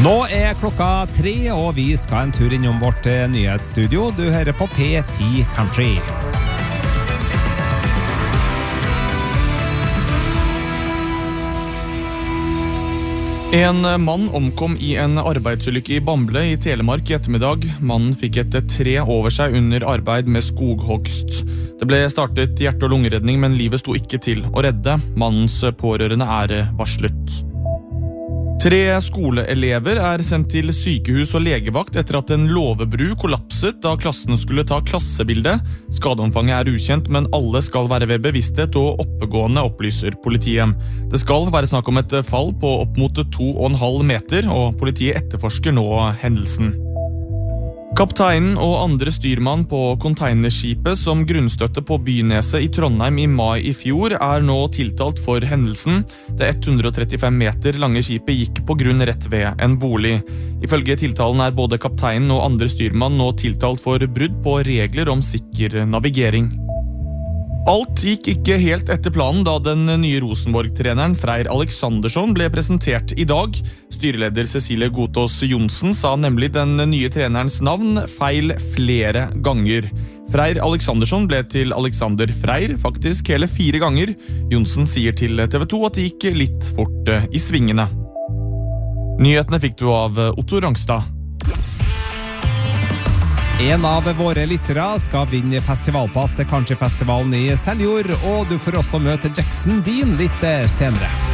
Nå klokka 3, og vi skal en tur innom vårt nyhetsstudio. Du hører på P10 Country. En mann omkom i en arbeidsulykke i Bamble i Telemark i ettermiddag. Mannen fikk et tre over seg under arbeid med skoghogst. Det ble startet hjerte- og lungeredning, men livet sto ikke til å redde. Mannens pårørende varslet. 3 skoleelever sendt til sykehus og legevakt etter at en låvebru kollapset da klassen skulle ta klassebilde. Skadeomfanget ukjent, men alle skal være ved bevissthet og oppegående, opplyser politiet. Det skal være snakk om et fall på opp mot 2,5 meter, og politiet etterforsker nå hendelsen. Kapteinen og andre styrmann på containerskipet som grunnstøtte på Byneset i Trondheim i mai i fjor nå tiltalt for hendelsen. Det 135 meter lange skipet gikk på grunn rett ved en bolig. Ifølge tiltalen både kapteinen og andre styrmann nå tiltalt for brudd på regler om sikker navigering. Alt gikk ikke helt etter planen da den nye Rosenborg-treneren Freyr Alexandersson ble presentert i dag. Styreleder Cecilie Gotaas Johnsen sa nemlig den nye trenerens navn feil flere ganger. Freyr Alexandersson ble til Alexander Freyr, faktisk hele 4 ganger. Johnsen sier til TV 2 at det gikk litt fort i svingene. Nyhetene fikk du av Otto Rangstad. En av våre lyttere skal vinne festivalpass til Countryfestivalen i Seljord, og du får også møte Jackson Dean litt senere.